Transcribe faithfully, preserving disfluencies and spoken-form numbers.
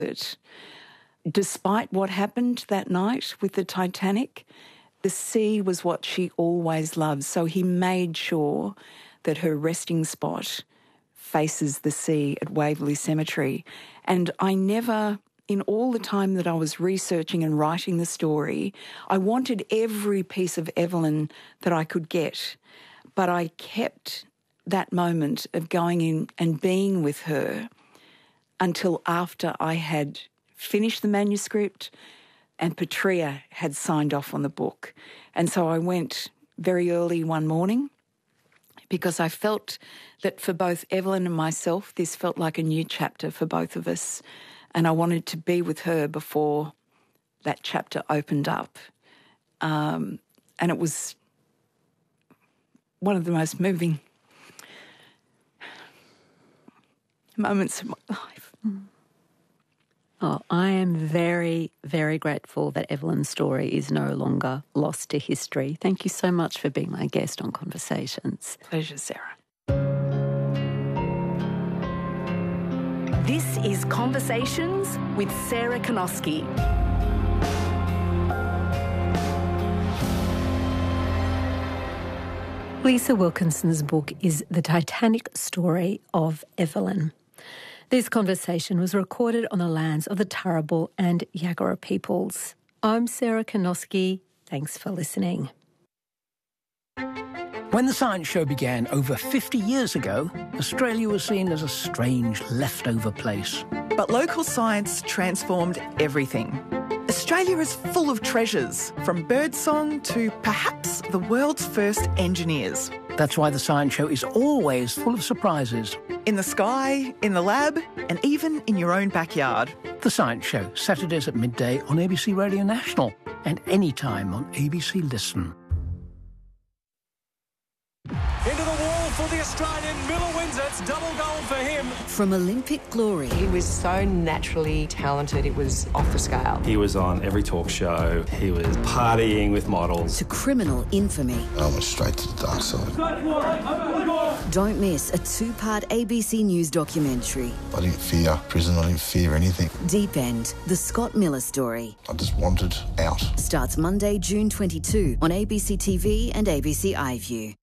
It. Despite what happened that night with the Titanic, the sea was what she always loved. So he made sure that her resting spot faces the sea at Waverley Cemetery. And I never, in all the time that I was researching and writing the story, I wanted every piece of Evelyn that I could get. But I kept that moment of going in and being with her until after I had finished the manuscript and Petrea had signed off on the book. And so I went very early one morning because I felt that for both Evelyn and myself, this felt like a new chapter for both of us. And I wanted to be with her before that chapter opened up. Um, and it was one of the most moving moments of my life. Mm. Oh, I am very, very grateful that Evelyn's story is no longer lost to history. Thank you so much for being my guest on Conversations. Pleasure, Sarah. This is Conversations with Sarah Kanoski. Lisa Wilkinson's book is The Titanic Story of Evelyn. This conversation was recorded on the lands of the Turrbal and Yagara peoples. I'm Sarah Kanoski. Thanks for listening. When the Science Show began over fifty years ago, Australia was seen as a strange, leftover place. But local science transformed everything. Australia is full of treasures, from birdsong to perhaps the world's first engineers. That's why the Science Show is always full of surprises. In the sky, in the lab, and even in your own backyard. The Science Show, Saturdays at midday on A B C Radio National and anytime on A B C Listen. Into the wall for the Australian. Miller wins it. It's double goal for him. From Olympic glory. He was so naturally talented, it was off the scale. He was on every talk show. He was partying with models. To criminal infamy. I went straight to the dark side. Don't miss a two-part A B C News documentary. I didn't fear prison. I didn't fear anything. Deep End, the Scott Miller story. I just wanted out. Starts Monday, June twenty-second on A B C T V and A B C iView.